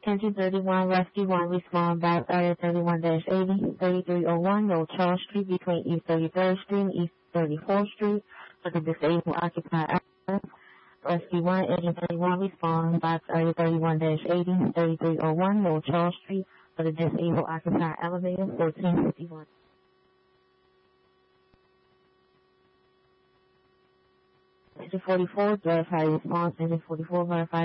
Engine 31, Rescue 1, respond back area 31-80, 3301 Old Charles Street between East 33rd Street and East 34th Street for the disabled occupied area. Rescue 1, Engine 31, respond back area 31-80, 3301 Old Charles Street for the disabled occupied elevator 1451. Engine 44, verify response. Engine 44, verify